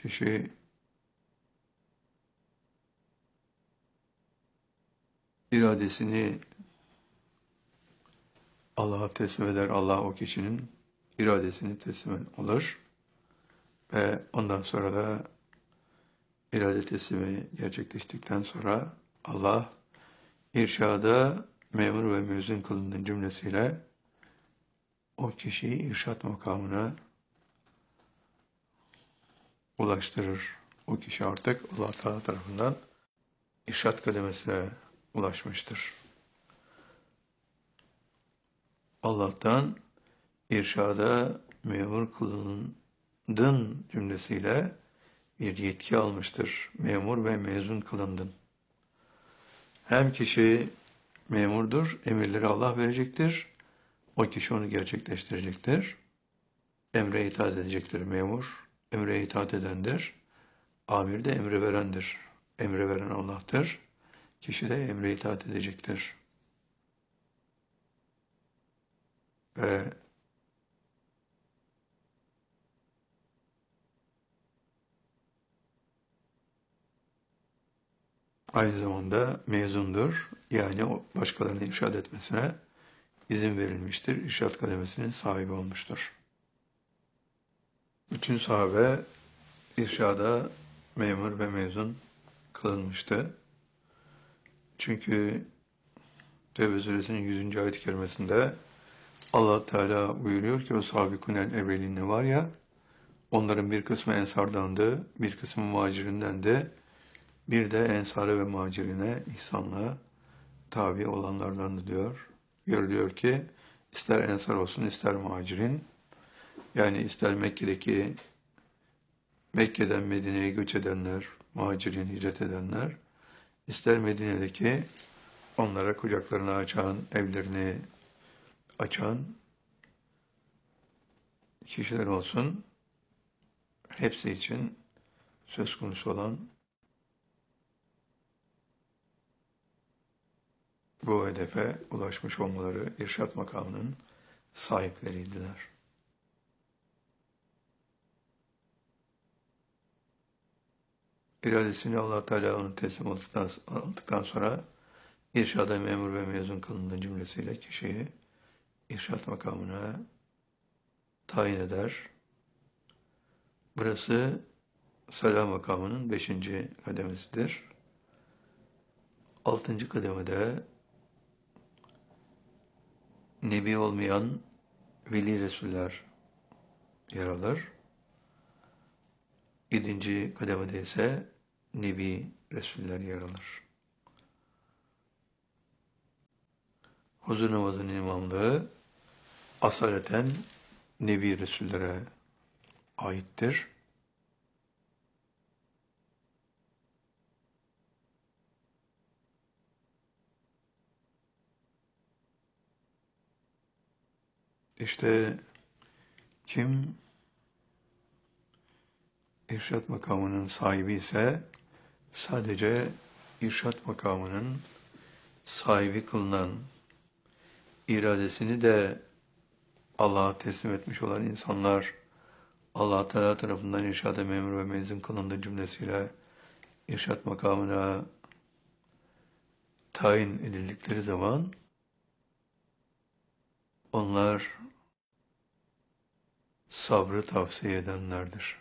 Kişi iradesini Allah'a teslim eder. Allah o kişinin iradesini teslim alır ve ondan sonra da irade teslimi gerçekleştikten sonra Allah irşada memur ve mezun kılındığın cümlesiyle o kişiyi irşat makamına ulaştırır. O kişi artık Allah Teala tarafından irşat kademesine ulaşmıştır. Allah'tan irşada memur kılındın cümlesiyle bir yetki almıştır. Memur ve mezun kılındın. Hem kişi memurdur, emirleri Allah verecektir. O kişi onu gerçekleştirecektir. Emre itaat edecektir memur. Emre itaat edendir. Amir de emre verendir. Emre veren Allah'tır. Kişi de emre itaat edecektir. Ve aynı zamanda mezundur. Yani o başkalarını irşad etmesine izin verilmiştir. İrşad kademesinin sahibi olmuştur. Bütün sahabe irşada memur ve mezun kılınmıştı. Çünkü Tevbe suresinin 100. ayet-i kerimesinde Allah Teala buyuruyor ki o sabikunel evvelinle var ya, onların bir kısmı ensardandı, bir kısmı muhacirindendi, bir de ensara ve muhacirine ihsanla tabi olanlardandı diyor. Görülüyor ki ister ensar olsun ister muhacirin, yani ister Mekke'den Medine'ye göç edenler, muhacirin hicret edenler, ister Medine'deki onlara kucaklarını açan, evlerini açan kişiler olsun, hepsi için söz konusu olan bu hedefe ulaşmış olmaları irşat makamının sahipleriydiler. İradesini Allah Teala onu teslim aldıktan sonra irşada memur ve mezun kılındığı cümlesiyle kişiyi irşat makamına tayin eder. Burası salah makamının 5. kademesidir. 6. kademede Nebi olmayan veli Resuller yer alır. 7. kademede ise Nebi Resuller yer alır. Huzur namazının imamlığı asaleten Nebi Resullere aittir. İşte kim irşat makamının sahibi ise sadece irşat makamının sahibi kılınan, iradesini de Allah'a teslim etmiş olan insanlar, Allah Teala tarafından irşada memur ve mezun kılındığı cümlesiyle irşat makamına tayin edildikleri zaman onlar sabrı tavsiye edenlerdir.